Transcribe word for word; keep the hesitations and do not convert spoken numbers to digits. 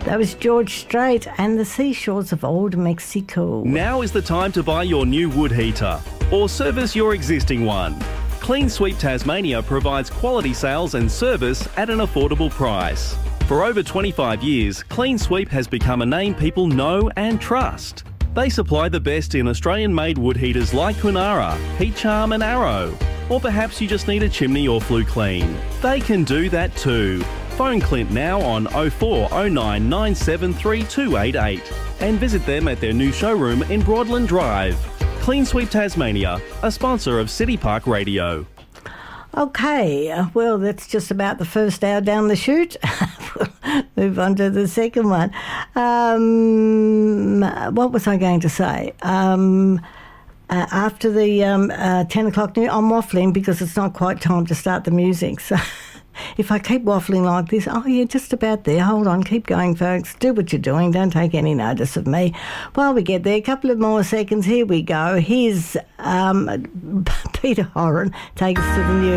That was George Strait and the Seashores of Old Mexico. Now is the time to buy your new wood heater or service your existing one. Clean Sweep Tasmania provides quality sales and service at an affordable price. For over twenty-five years, Clean Sweep has become a name people know and trust. They supply the best in Australian-made wood heaters like Kunara, Heat Charm and Arrow. Or perhaps you just need a chimney or flue clean. They can do that too. Phone Clint now on oh four oh nine nine seven three two eight eight and visit them at their new showroom in Broadland Drive. Clean Sweep Tasmania, a sponsor of City Park Radio. Okay, well, that's just about the first hour down the chute. We'll move on to the second one. Um, what was I going to say? Um, uh, after the um, uh, ten o'clock news, I'm waffling because it's not quite time to start the music. So if I keep waffling like this, oh, yeah, just about there. Hold on, keep going, folks. Do what you're doing. Don't take any notice of me. While we get there, a couple of more seconds. Here we go. Here's um, Peter Horan. Take us to the news.